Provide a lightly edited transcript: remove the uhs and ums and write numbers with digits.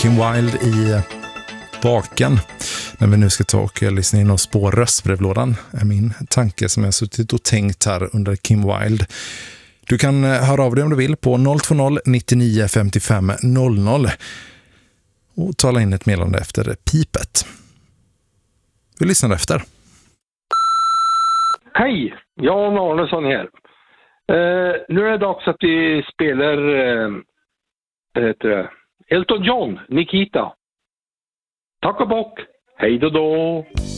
Kim Wilde i baken. När vi nu ska ta och lyssna in oss på röstbrevlådan är min tanke som jag suttit och tänkt här under Kim Wilde. Du kan höra av dig om du vill på 020 99 55 00 och tala in ett meddelande efter pipet. Vi lyssnar efter. Hej, Jan Arnesson här. Nu är det dags att vi spelar Elton John, Nikita. Tack och bock. Hej då.